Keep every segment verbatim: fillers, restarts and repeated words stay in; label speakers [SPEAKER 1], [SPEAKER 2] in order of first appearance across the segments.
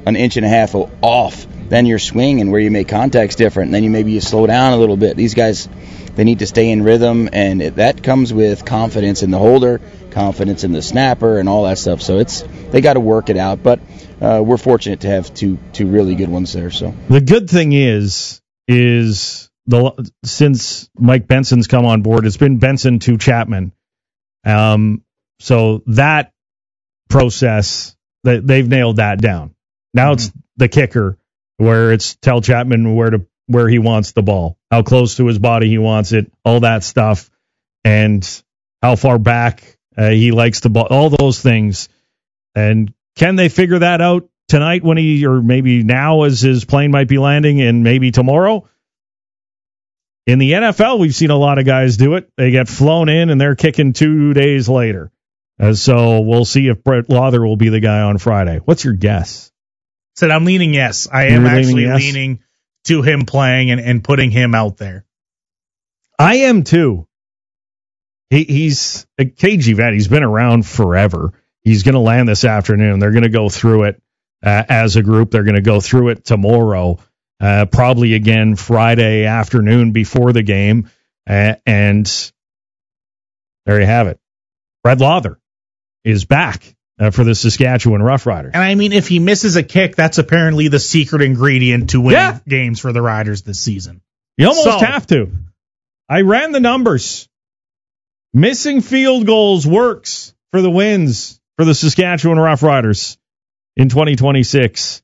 [SPEAKER 1] an inch and a half off, then your swing and where you make contact's different. And then you maybe you slow down a little bit. These guys, they need to stay in rhythm, and it, that comes with confidence in the holder, confidence in the snapper, and all that stuff. So it's they got to work it out. But uh, we're fortunate to have two two really good ones there. So
[SPEAKER 2] the good thing is is the since Mike Benson's come on board, it's been Benson to Chapman. Um, so that process, that they've nailed that down. Now it's the kicker, where it's tell Chapman where to where he wants the ball, how close to his body he wants it, all that stuff, and how far back uh, he likes the ball, all those things. And can they figure that out tonight when he, or maybe now as his plane might be landing, and maybe tomorrow? In the N F L, we've seen a lot of guys do it. They get flown in and they're kicking two days later. Uh, so we'll see if Brett Lauther will be the guy on Friday. What's your guess?
[SPEAKER 3] Said I'm leaning yes. I am
[SPEAKER 2] You're
[SPEAKER 3] actually
[SPEAKER 2] leaning, yes?
[SPEAKER 3] leaning to him playing and, and putting him out there.
[SPEAKER 2] I am too. He, he's a K G vet. He's been around forever. He's going to land this afternoon. They're going to go through it uh, as a group. They're going to go through it tomorrow, uh, probably again Friday afternoon before the game. Uh, and there you have it. Brett Lauther is back uh, for the Saskatchewan Roughriders.
[SPEAKER 3] And I mean, if he misses a kick, that's apparently the secret ingredient to winning
[SPEAKER 2] Yeah.
[SPEAKER 3] games for the Riders this season.
[SPEAKER 2] You almost
[SPEAKER 3] So-
[SPEAKER 2] have to. I ran the numbers. Missing field goals works for the wins for the Saskatchewan Roughriders in twenty twenty-six.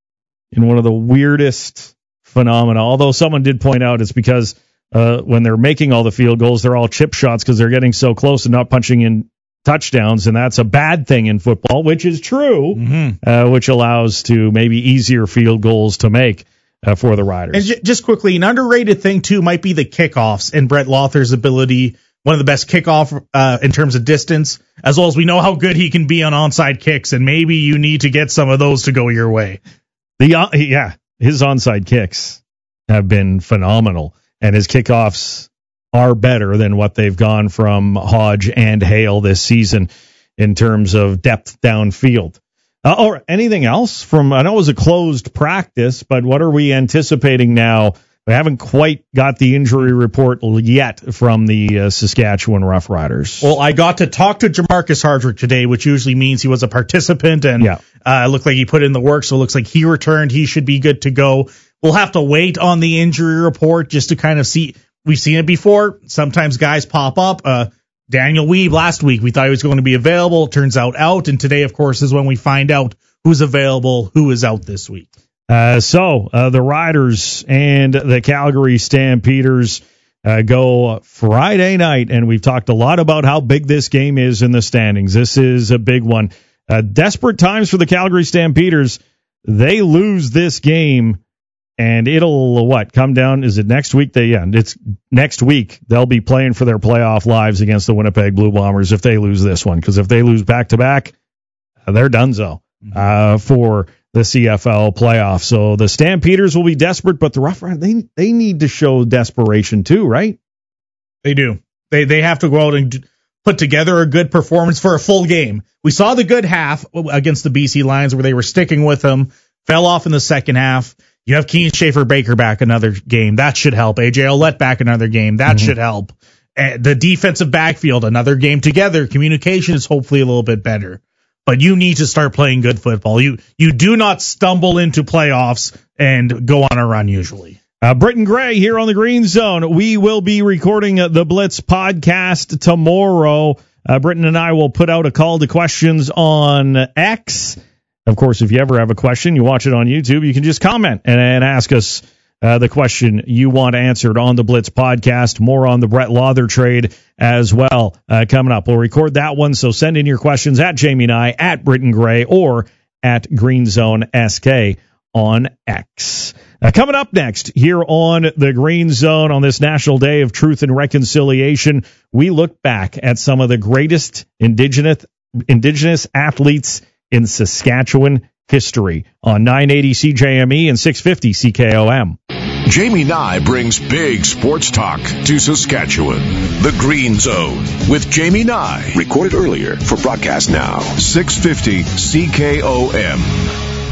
[SPEAKER 2] In one of the weirdest phenomena. Although someone did point out it's because uh, when they're making all the field goals, they're all chip shots because they're getting so close and not punching in touchdowns, and that's a bad thing in football, which is true,
[SPEAKER 3] Mm-hmm.
[SPEAKER 2] uh, which allows to maybe easier field goals to make uh, for the Riders.
[SPEAKER 3] And j- just quickly, an underrated thing, too, might be the kickoffs and Brett Lauther's ability, one of the best kickoff uh, in terms of distance, as well as we know how good he can be on onside kicks, and maybe you need to get some of those to go your way.
[SPEAKER 2] The uh, yeah, his onside kicks have been phenomenal, and his kickoffs are better than what they've gone from Hodge and Hale this season in terms of depth downfield. Uh, or anything else from, I know it was a closed practice, but what are we anticipating now? We haven't quite got the injury report yet from the uh, Saskatchewan Roughriders.
[SPEAKER 3] Well, I got to talk to Jamarcus Hardrick today, which usually means he was a participant, and
[SPEAKER 2] Yeah.
[SPEAKER 3] uh, it looked like he put in the work, so it looks like he returned. He should be good to go. We'll have to wait on the injury report just to kind of see. We've seen it before. Sometimes guys pop up. Uh, Daniel Weeb last week, we thought he was going to be available. Turns out out. And today, of course, is when we find out who's available, who is out this week.
[SPEAKER 2] Uh, so uh, the Riders and the Calgary Stampeders uh, go Friday night, and we've talked a lot about how big this game is in the standings. This is a big one. Uh, desperate times for the Calgary Stampeders. They lose this game, and it'll, what, come down? Is it next week? They, yeah, it's next week. They'll be playing for their playoff lives against the Winnipeg Blue Bombers if they lose this one, because if they lose back-to-back, they're donezo uh, for the C F L playoff. So the Stampeders will be desperate, but the Rough Riders, they, they need to show desperation too, right?
[SPEAKER 3] They do. They they have to go out and d- put together a good performance for a full game. We saw the good half against the B C Lions where they were sticking with them, fell off in the second half. You have Keen Schaefer Baker back another game. That should help. A J Ouellette back another game. That mm-hmm. should help. And the defensive backfield, another game together. Communication is hopefully a little bit better. But you need to start playing good football. You you do not stumble into playoffs and go on a run usually.
[SPEAKER 2] Uh, Britton Gray here on the Green Zone. We will be recording uh, the Blitz podcast tomorrow. Uh, Britton and I will put out a call to questions on X. Of course, if you ever have a question, you watch it on YouTube, you can just comment and, and ask us uh, the question you want answered on the Blitz podcast. More on the Brett Lauther trade as well uh, coming up. We'll record that one, so send in your questions at Jamie and I, at Britton Gray, or at Green Zone S K on X. Uh, coming up next here on the Green Zone on this National Day of Truth and Reconciliation, we look back at some of the greatest indigenous indigenous athletes in Saskatchewan history on nine eighty C J M E and six fifty C K O M.
[SPEAKER 4] Jamie Nye brings big sports talk to Saskatchewan. The Green Zone with Jamie Nye.
[SPEAKER 5] Recorded earlier for broadcast now.
[SPEAKER 4] six fifty C K O M.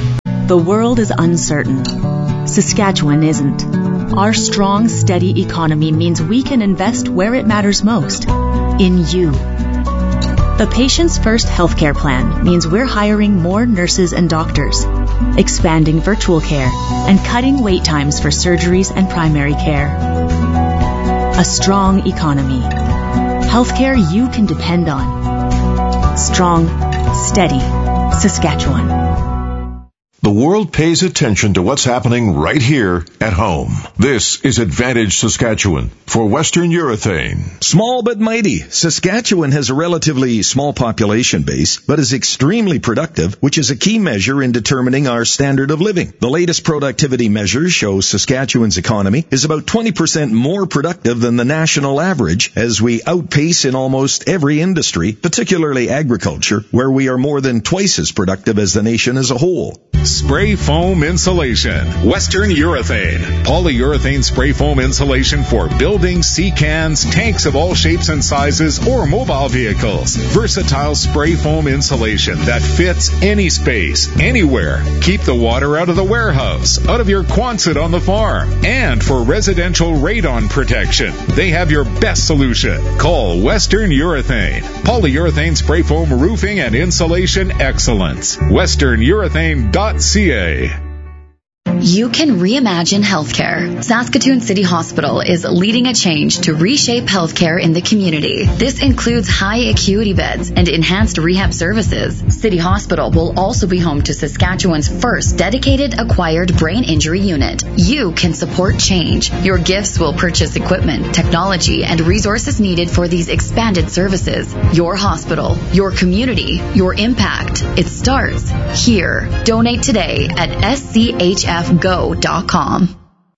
[SPEAKER 5] The world is uncertain. Saskatchewan isn't. Our strong, steady economy means we can invest where it matters most, in you. The Patients First healthcare plan means we're hiring more nurses and doctors, expanding virtual care, and cutting wait times for surgeries and primary care. A strong economy. Healthcare you can depend on. Strong, steady, Saskatchewan.
[SPEAKER 4] The world pays attention to what's happening right here at home. This is Advantage Saskatchewan for Western Urethane.
[SPEAKER 6] Small but mighty, Saskatchewan has a relatively small population base, but is extremely productive, which is a key measure in determining our standard of living. The latest productivity measures show Saskatchewan's economy is about twenty percent more productive than the national average, as we outpace in almost every industry, particularly agriculture, where we are more than twice as productive as the nation as a whole.
[SPEAKER 7] Spray foam insulation. Western Urethane. Polyurethane spray foam insulation for buildings, sea cans, tanks of all shapes and sizes, or mobile vehicles. Versatile spray foam insulation that fits any space, anywhere. Keep the water out of the warehouse, out of your Quonset on the farm. And for residential radon protection, they have your best solution. Call Western Urethane. Polyurethane spray foam roofing and insulation excellence. western urethane dot c a.
[SPEAKER 8] You can reimagine healthcare. Saskatoon City Hospital is leading a change to reshape healthcare in the community. This includes high acuity beds and enhanced rehab services. City Hospital will also be home to Saskatchewan's first dedicated acquired brain injury unit. You can support change. Your gifts will purchase equipment, technology, and resources needed for these expanded services. Your hospital, your community, your impact. It starts here. Donate today at S C H F go dot com.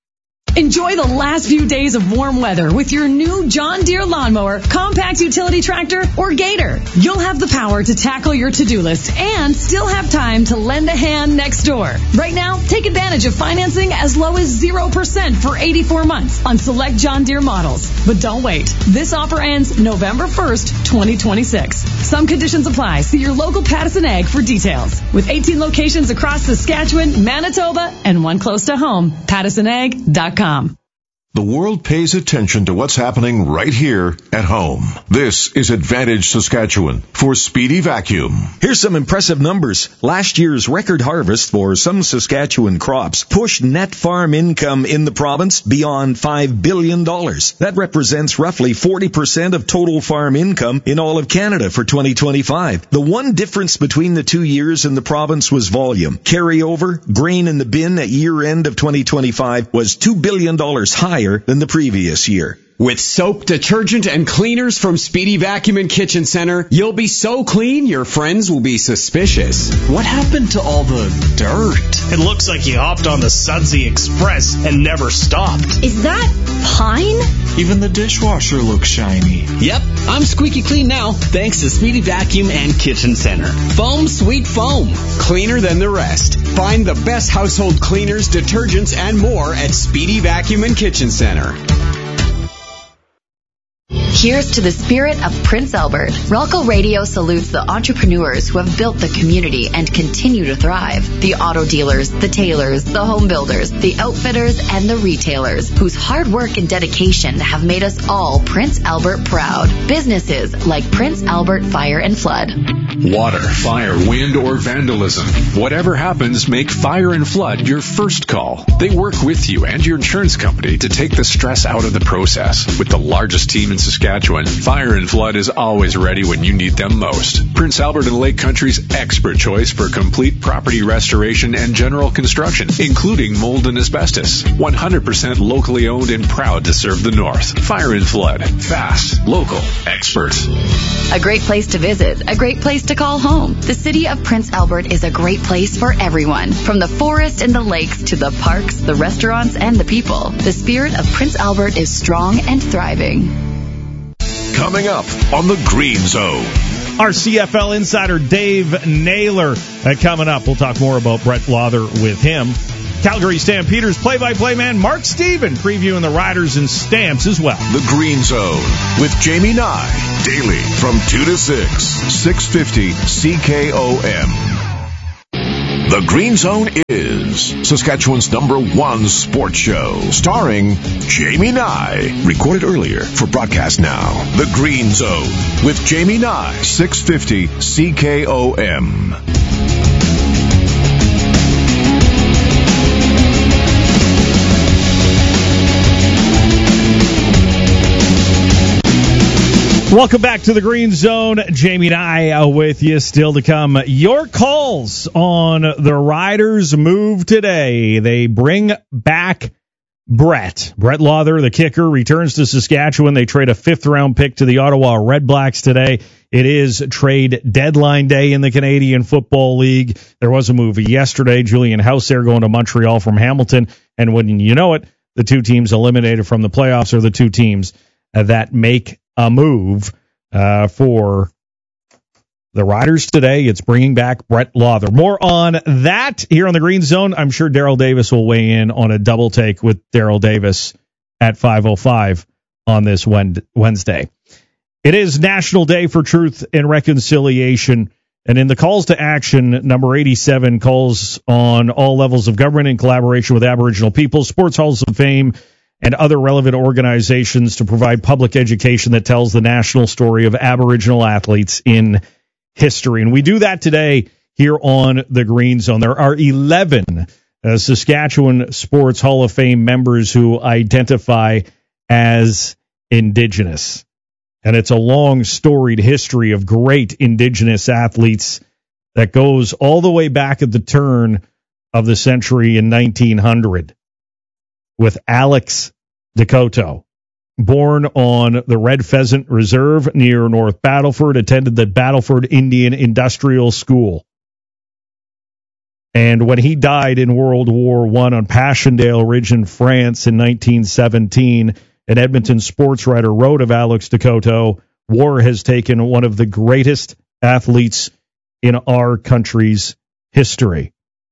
[SPEAKER 9] Enjoy the last few days of warm weather with your new John Deere lawnmower, compact utility tractor, or Gator. You'll have the power to tackle your to-do list and still have time to lend a hand next door. Right now, take advantage of financing as low as zero percent for eighty-four months on select John Deere models. But don't wait. This offer ends November first, twenty twenty-six. Some conditions apply. See your local Pattison Ag for details. With eighteen locations across Saskatchewan, Manitoba, and one close to home, Pattison Ag dot com.
[SPEAKER 4] The world pays attention to what's happening right here at home. This is Advantage Saskatchewan for Speedy Vacuum.
[SPEAKER 6] Here's some impressive numbers. Last year's record harvest for some Saskatchewan crops pushed net farm income in the province beyond five billion dollars. That represents roughly forty percent of total farm income in all of Canada for twenty twenty-five. The one difference between the two years in the province was volume. Carryover, grain in the bin at year end of twenty twenty-five was two billion dollars higher than the previous year.
[SPEAKER 10] With soap, detergent, and cleaners from Speedy Vacuum and Kitchen Center, you'll be so clean your friends will be suspicious.
[SPEAKER 11] What happened to all the dirt?
[SPEAKER 12] It looks like you hopped on the Sudsy Express and never stopped.
[SPEAKER 13] Is that pine?
[SPEAKER 11] Even the dishwasher looks shiny.
[SPEAKER 14] Yep, I'm squeaky clean now, thanks to Speedy Vacuum and Kitchen Center. Foam, sweet foam.
[SPEAKER 10] Cleaner than the rest. Find the best household cleaners, detergents, and more at Speedy Vacuum and Kitchen Center.
[SPEAKER 8] Here's to the spirit of Prince Albert. Ralco Radio salutes the entrepreneurs who have built the community and continue to thrive. The auto dealers, the tailors, the home builders, the outfitters, and the retailers whose hard work and dedication have made us all Prince Albert proud. Businesses like Prince Albert Fire and Flood.
[SPEAKER 7] Water, fire, wind, or vandalism. Whatever happens, make Fire and Flood your first call. They work with you and your insurance company to take the stress out of the process. With the largest team in Saskatchewan, Fire and Flood is always ready when you need them most. Prince Albert and Lake Country's expert choice for complete property restoration and general construction, including mold and asbestos. one hundred percent locally owned and proud to serve the North. Fire and Flood. Fast, local, expert.
[SPEAKER 8] A great place to visit, a great place to call home. The city of Prince Albert is a great place for everyone. From the forest and the lakes to the parks, the restaurants, and the people. The spirit of Prince Albert is strong and thriving.
[SPEAKER 4] Coming up on the Green Zone.
[SPEAKER 2] Our C F L insider Dave Naylor uh, coming up. We'll talk more about Brett Lawther with him. Calgary Stampeders play-by-play man Mark Steven previewing the Riders and Stamps as well.
[SPEAKER 4] The Green Zone with Jamie Nye. Daily from two to six. six fifty C K O M. The Green Zone is Saskatchewan's number one sports show, starring Jamie Nye. Recorded earlier for broadcast now. The Green Zone with Jamie Nye, six fifty C K O M.
[SPEAKER 2] Welcome back to the Green Zone. Jamie and I uh, with you. Still to come, your calls on the Riders' move today. They bring back Brett. Brett Lawther, the kicker, returns to Saskatchewan. They trade a fifth-round pick to the Ottawa Redblacks today. It is trade deadline day in the Canadian Football League. There was a move yesterday. Julian Hauser going to Montreal from Hamilton. And when you know it, the two teams eliminated from the playoffs are the two teams uh, that make a move uh, for the Riders today. It's bringing back Brett Lawther. More on that here on the Green Zone. I'm sure Daryl Davis will weigh in on a double take with Daryl Davis at five oh five on this Wednesday. It is National Day for Truth and Reconciliation. And in the calls to action, number eighty-seven calls on all levels of government in collaboration with Aboriginal peoples, sports halls of fame, and other relevant organizations to provide public education that tells the national story of Aboriginal athletes in history. And we do that today here on the Green Zone. There are eleven uh, Saskatchewan Sports Hall of Fame members who identify as Indigenous. And it's a long, storied history of great Indigenous athletes that goes all the way back at the turn of the century in nineteen hundred. With Alex Dakota, born on the Red Pheasant Reserve near North Battleford, attended the Battleford Indian Industrial School. And when he died in World War One on Passchendaele Ridge in France in nineteen seventeen, an Edmonton sports writer wrote of Alex Dakota, "War has taken one of the greatest athletes in our country's history."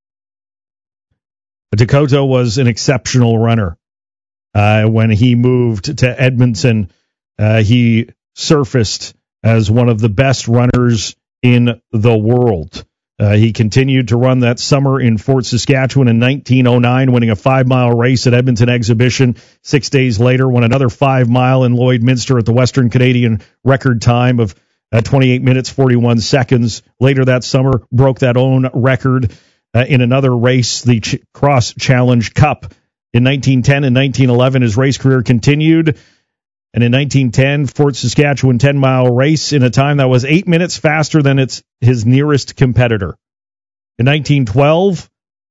[SPEAKER 2] Dakota was an exceptional runner. Uh, when he moved to Edmonton, uh, he surfaced as one of the best runners in the world. Uh, he continued to run that summer in Fort Saskatchewan in nineteen oh nine, winning a five-mile race at Edmonton Exhibition. Six days later, won another five-mile in Lloydminster at the Western Canadian record time of uh, twenty-eight minutes, forty-one seconds. Later that summer, broke that own record Uh, in another race, the Ch- Cross Challenge Cup. In nineteen ten and nineteen eleven, his race career continued. And in nineteen ten, Fort Saskatchewan ten-mile race in a time that was eight minutes faster than its his nearest competitor. In nineteen twelve,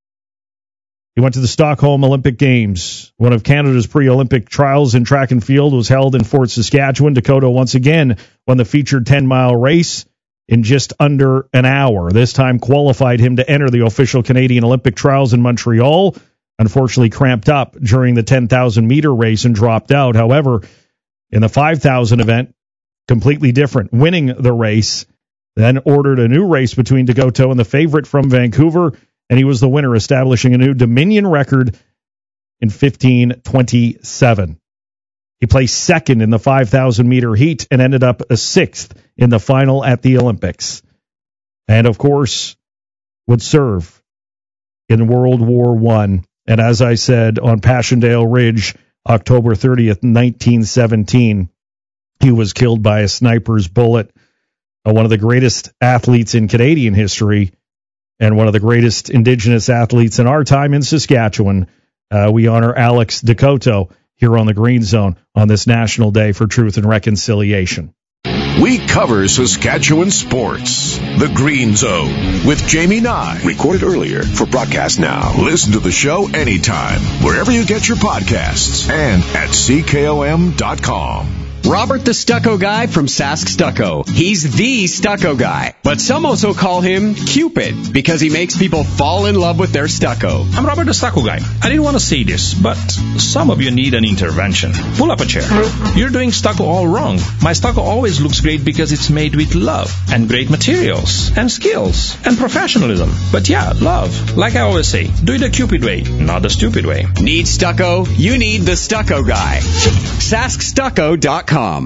[SPEAKER 2] he went to the Stockholm Olympic Games. One of Canada's pre-Olympic trials in track and field was held in Fort Saskatchewan. Dakota once again won the featured ten-mile race in just under an hour. This time qualified him to enter the official Canadian Olympic trials in Montreal. Unfortunately cramped up during the ten thousand meter race and dropped out. However, in the five thousand event, completely different. Winning the race, then ordered a new race between Dakota and the favorite from Vancouver, and he was the winner, establishing a new Dominion record in fifteen twenty-seven. He placed second in the five thousand meter heat and ended up a sixth in the final at the Olympics. And, of course, would serve in World War One. And as I said, on Passchendaele Ridge, October thirtieth, nineteen seventeen, he was killed by a sniper's bullet. Uh, one of the greatest athletes in Canadian history and one of the greatest Indigenous athletes in our time in Saskatchewan. Uh, we honor Alex Dakota here on the Green Zone on this National Day for Truth and Reconciliation.
[SPEAKER 4] We cover Saskatchewan sports. The Green Zone with Jamie Nye. Recorded earlier for broadcast now. Listen to the show anytime, wherever you get your podcasts, and at C K O M dot com.
[SPEAKER 10] Robert the Stucco Guy from Sask Stucco. He's the stucco guy, but some also call him Cupid because he makes people fall in love with their stucco.
[SPEAKER 15] I'm Robert the Stucco Guy. I didn't want to say this, but some of you need an intervention. Pull up a chair. You're doing stucco all wrong. My stucco always looks great because it's made with love and great materials and skills and professionalism. But yeah, love. Like I always say, do it the Cupid way, not the stupid way.
[SPEAKER 10] Need stucco? You need the Stucco Guy. Sask Stucco dot com.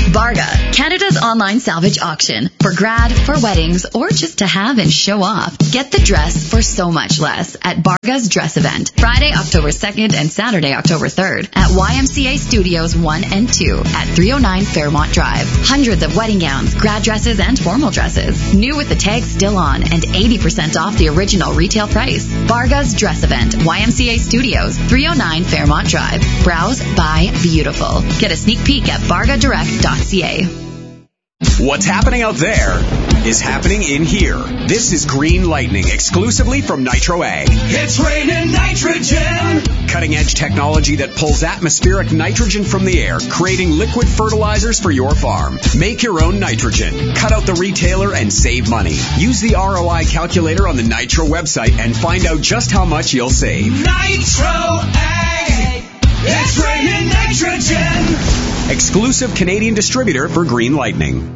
[SPEAKER 8] Barga, Canada's online salvage auction. For grad, for weddings, or just to have and show off. Get the dress for so much less at Barga's Dress Event. Friday, October second and Saturday, October third at Y M C A Studios one and two at three oh nine Fairmont Drive. Hundreds of wedding gowns, grad dresses, and formal dresses. New with the tags still on and eighty percent off the original retail price. Barga's Dress Event, Y M C A Studios, three oh nine Fairmont Drive. Browse, buy, beautiful. Get a sneak peek at barga direct dot c a.
[SPEAKER 10] What's happening out there is happening in here. This is Green Lightning, exclusively from Nitro Ag.
[SPEAKER 16] It's raining nitrogen!
[SPEAKER 10] Cutting-edge technology that pulls atmospheric nitrogen from the air, creating liquid fertilizers for your farm. Make your own nitrogen. Cut out the retailer and save money. Use the R O I calculator on the Nitro website and find out just how much you'll save.
[SPEAKER 16] Nitro Ag! It's raining nitrogen!
[SPEAKER 10] Exclusive Canadian distributor for Green Lightning.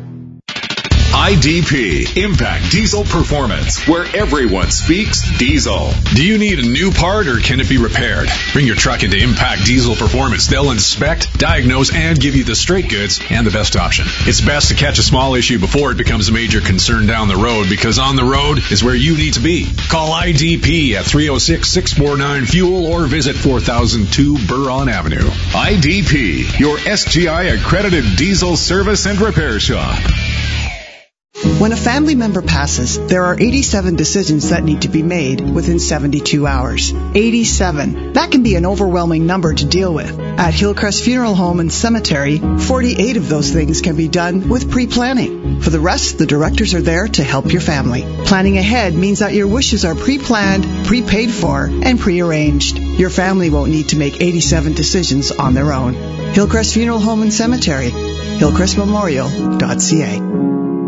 [SPEAKER 7] I D P, Impact Diesel Performance, where everyone speaks diesel. Do you need a new part or can it be repaired? Bring your truck into Impact Diesel Performance. They'll inspect, diagnose, and give you the straight goods and the best option. It's best to catch a small issue before it becomes a major concern down the road, because on the road is where you need to be. Call I D P at three oh six, six four nine, FUEL or visit four thousand two Buron Avenue. I D P, your S G I accredited diesel service and repair shop.
[SPEAKER 17] When a family member passes, there are eighty-seven decisions that need to be made within seventy-two hours. eighty-seven. That can be an overwhelming number to deal with. At Hillcrest Funeral Home and Cemetery, forty-eight of those things can be done with pre-planning. For the rest, the directors are there to help your family. Planning ahead means that your wishes are pre-planned, pre-paid for, and pre-arranged. Your family won't need to make eighty-seven decisions on their own. Hillcrest Funeral Home and Cemetery, hillcrest memorial dot c a.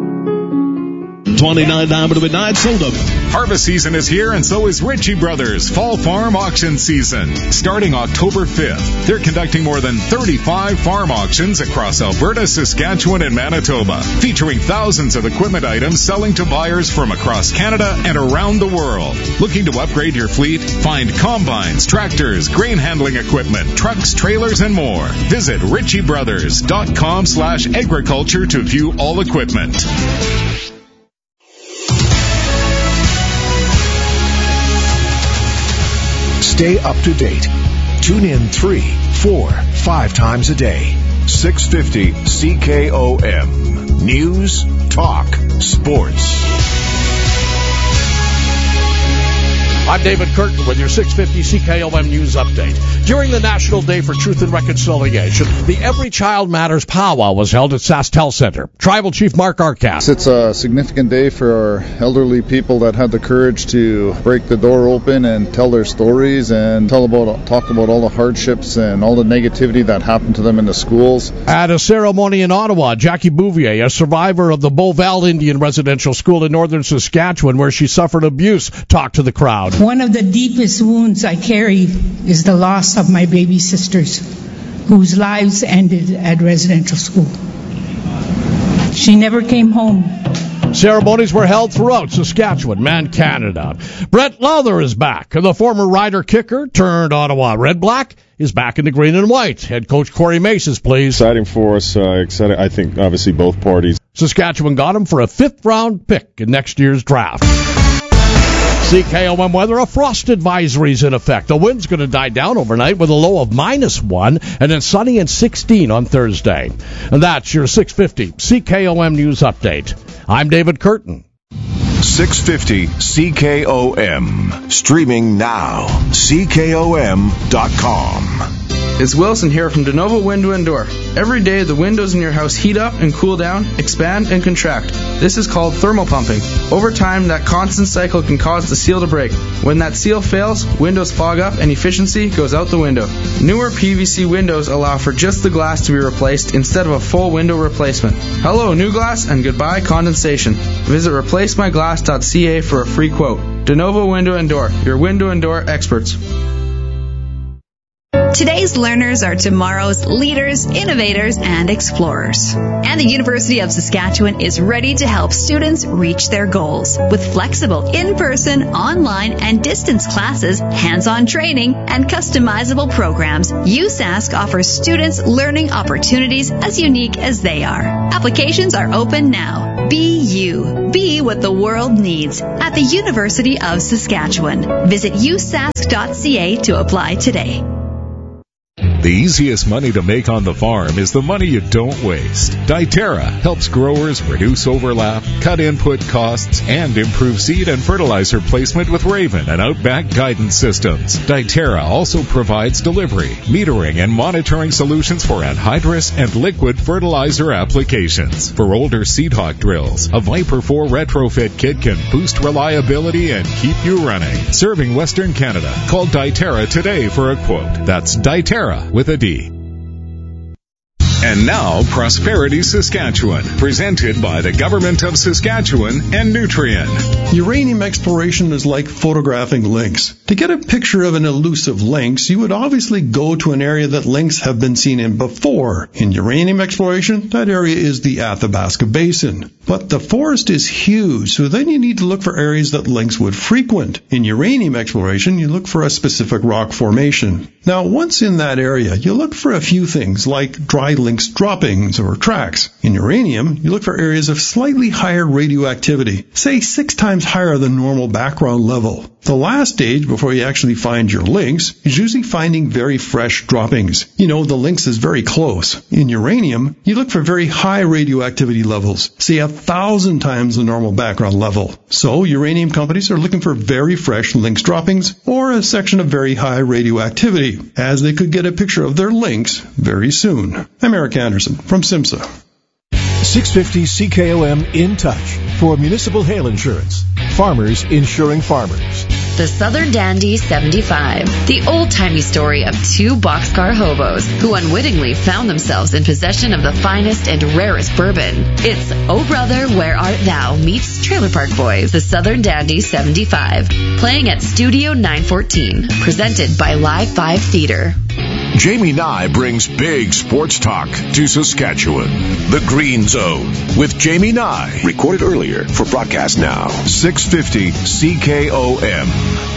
[SPEAKER 18] twenty-nine Diamond Midnight sold them.
[SPEAKER 7] Harvest season is here, and so is Ritchie Brothers Fall Farm Auction Season. Starting October fifth, they're conducting more than thirty-five farm auctions across Alberta, Saskatchewan, and Manitoba, featuring thousands of equipment items selling to buyers from across Canada and around the world. Looking to upgrade your fleet? Find combines, tractors, grain handling equipment, trucks, trailers, and more. Visit ritchie brothers dot com slash agriculture to view all equipment.
[SPEAKER 19] Stay up to date. Tune in three, four, five times a day. six fifty C K O M. News, talk, sports.
[SPEAKER 20] I'm David Curtin with your six fifty C K O M News Update. During the National Day for Truth and Reconciliation, the Every Child Matters powwow was held at SaskTel Center. Tribal Chief Mark Arcas.
[SPEAKER 21] It's a significant day for our elderly people that had the courage to break the door open and tell their stories and tell about, talk about all the hardships and all the negativity that happened to them in the schools.
[SPEAKER 20] At a ceremony in Ottawa, Jackie Bouvier, a survivor of the Beauval Indian Residential School in northern Saskatchewan, where she suffered abuse, talked to the crowd.
[SPEAKER 22] One of the deepest wounds I carry is the loss of my baby sisters, whose lives ended at residential school. She never came home.
[SPEAKER 20] Ceremonies were held throughout Saskatchewan and Canada. Brett Lowther is back. The former Rider kicker turned Ottawa Red Black is back in the green and white. Head coach Corey Mace is pleased.
[SPEAKER 23] Exciting for us. Uh, exciting. I think obviously both parties.
[SPEAKER 20] Saskatchewan got him for a fifth round pick in next year's draft. C K O M weather, a frost advisory is in effect. The wind's going to die down overnight with a low of minus one, and then sunny and sixteen on Thursday. And that's your six fifty C K O M News Update. I'm David Curtin.
[SPEAKER 19] six fifty C K O M. Streaming now. C K O M dot com.
[SPEAKER 24] It's Wilson here from DeNovo Window and Door. Every day, the windows in your house heat up and cool down, expand and contract. This is called thermal pumping. Over time, that constant cycle can cause the seal to break. When that seal fails, windows fog up and efficiency goes out the window. Newer P V C windows allow for just the glass to be replaced instead of a full window replacement. Hello, new glass, and goodbye condensation. Visit replace my glass dot c a for a free quote. DeNovo Window and Door, your window and door experts.
[SPEAKER 1] Today's learners are tomorrow's leaders, innovators, and explorers. And the University of Saskatchewan is ready to help students reach their goals. With flexible in-person, online, and distance classes, hands-on training, and customizable programs, U S A S C offers students learning opportunities as unique as they are. Applications are open now. Be you. Be what the world needs at the University of Saskatchewan. Visit u sask dot c a to apply today.
[SPEAKER 7] The easiest money to make on the farm is the money you don't waste. Diterra helps growers reduce overlap, cut input costs, and improve seed and fertilizer placement with Raven and Outback guidance systems. Diterra also provides delivery, metering, and monitoring solutions for anhydrous and liquid fertilizer applications. For older Seedhawk drills, a Viper four retrofit kit can boost reliability and keep you running. Serving Western Canada. Call Diterra today for a quote. That's Diterra with a D. And now, Prosperity Saskatchewan, presented by the Government of Saskatchewan and Nutrien.
[SPEAKER 3] Uranium exploration is like photographing lynx. To get a picture of an elusive lynx, you would obviously go to an area that lynx have been seen in before. In uranium exploration, that area is the Athabasca Basin. But the forest is huge, so then you need to look for areas that lynx would frequent. In uranium exploration, you look for a specific rock formation. Now, once in that area, you look for a few things like dry lynx droppings or tracks. In uranium, you look for areas of slightly higher radioactivity, say six times higher than normal background level. The last stage before you actually find your lynx is usually finding very fresh droppings. You know, the lynx is very close. In uranium, you look for very high radioactivity levels, say a thousand times the normal background level. So uranium companies are looking for very fresh lynx droppings or a section of very high radioactivity, as they could get a picture of their lynx very soon. I'm Eric Anderson from SIMSA.
[SPEAKER 19] six fifty C K O M In Touch for municipal hail insurance. Farmers insuring farmers.
[SPEAKER 8] The Southern Dandy seventy-five, the old-timey story of two boxcar hobos who unwittingly found themselves in possession of the finest and rarest bourbon. It's Oh Brother, Where Art Thou meets Trailer Park Boys, the Southern Dandy seventy-five, playing at Studio nine fourteen, presented by Live five Theater.
[SPEAKER 4] Jamie Nye brings big sports talk to Saskatchewan. The Green Zone with Jamie Nye. Recorded earlier for broadcast now. six fifty C K O M.